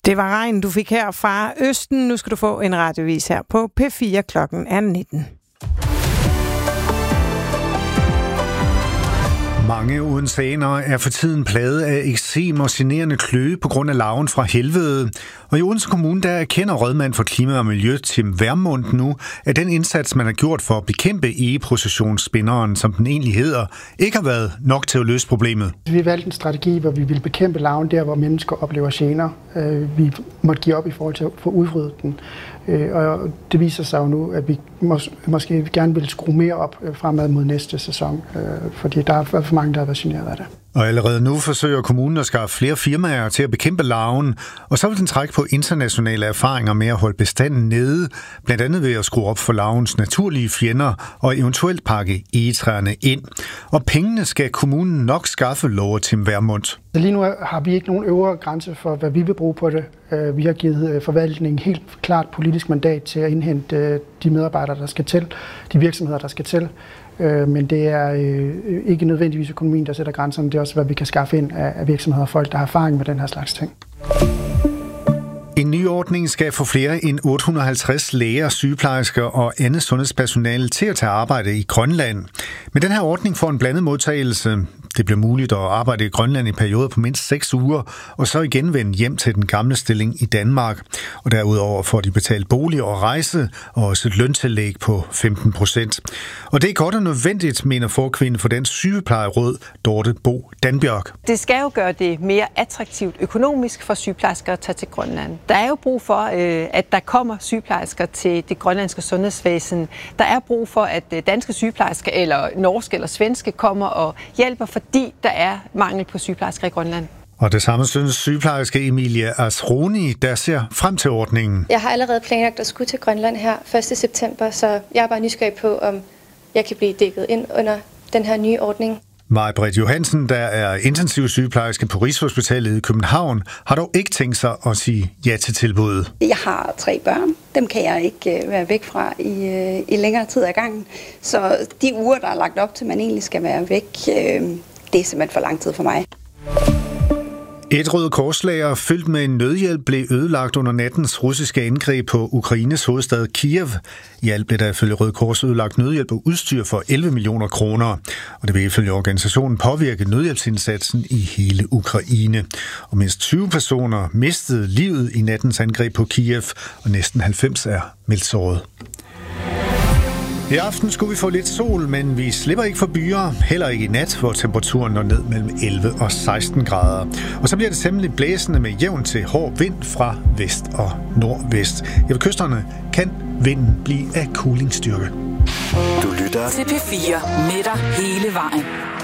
Det var regn, du fik her fra Østen. Nu skal du få en radiovis her på P4 klokken er 19. Mange odenseanere er for tiden plaget af eksem og generende kløe på grund af larven fra helvede. Og i Odense Kommune, der erkender rådmand for klima og miljø Tim Vermund nu, at den indsats, man har gjort for at bekæmpe egeprocessionsspinderen, som den egentlig hedder, ikke har været nok til at løse problemet. Vi valgte en strategi, hvor vi ville bekæmpe larven der, hvor mennesker oplever gener. Vi måtte give op i forhold til at få udryddet den. Og det viser sig jo nu, at vi måske gerne vil skrue mere op fremad mod næste sæson, fordi der er for mange, der har været generet af det. Og allerede nu forsøger kommunen at skaffe flere firmaer til at bekæmpe larven, og så vil den trække på internationale erfaringer med at holde bestanden nede, blandt andet ved at skrue op for larvens naturlige fjender og eventuelt pakke egetræerne ind. Og pengene skal kommunen nok skaffe, lover Tim Vermund. Lige nu har vi ikke nogen øvre grænse for, hvad vi vil bruge på det. Vi har givet forvaltningen helt klart politisk mandat til at indhente de medarbejdere, der skal til, de virksomheder, der skal til. Men det er ikke nødvendigvis økonomien, der sætter grænserne. Det er også, hvad vi kan skaffe ind af virksomheder og folk, der har erfaring med den her slags ting. En ny ordning skal få flere end 850 læger, sygeplejersker og andet sundhedspersonale til at tage arbejde i Grønland. Men den her ordning får en blandet modtagelse. Det bliver muligt at arbejde i Grønland i perioder på mindst 6 uger, og så igen vende hjem til den gamle stilling i Danmark. Og derudover får de betalt bolig og rejse, og også et løntillæg på 15%. Og det er godt og nødvendigt, mener forkvinde for Dansk Sygeplejeråd, Dorte Bo Danbjørk. Det skal jo gøre det mere attraktivt økonomisk for sygeplejersker at tage til Grønland. Der er jo brug for, at der kommer sygeplejersker til det grønlandske sundhedsvæsen. Der er brug for, at danske sygeplejersker, eller norske eller svenske, kommer og hjælper, fordi der er mangel på sygeplejersker i Grønland. Og det samme synes sygeplejerske Emilia Asroni, der ser frem til ordningen. Jeg har allerede planlagt at skulle til Grønland her 1. september, så jeg er bare nysgerrig på, om jeg kan blive dækket ind under den her nye ordning. Maj-Britt Johansen, der er intensivsygeplejerske på Rigshospitalet i København, har dog ikke tænkt sig at sige ja til tilbuddet. Jeg har 3 børn. Dem kan jeg ikke være væk fra i længere tid ad gangen. Så de uger, der er lagt op til, at man egentlig skal være væk, det er simpelthen for lang tid for mig. Et Røde Korslager fyldt med en nødhjælp blev ødelagt under nattens russiske angreb på Ukraines hovedstad Kiev. I alt blev der ifølge Røde Kors ødelagt nødhjælp og udstyr for 11 millioner kroner. Og det vil ifølge organisationen påvirke nødhjælpsindsatsen i hele Ukraine. Og mindst 20 personer mistede livet i nattens angreb på Kiev, og næsten 90 er meldt såret. I aften skulle vi få lidt sol, men vi slipper ikke for byer, heller ikke i nat, hvor temperaturen når ned mellem 11 og 16 grader. Og så bliver det temmelig blæsende med jævn til hård vind fra vest og nordvest. I ved kysterne kan vinden blive af kulingsstyrke. Du lytter til P4 med dig hele vejen.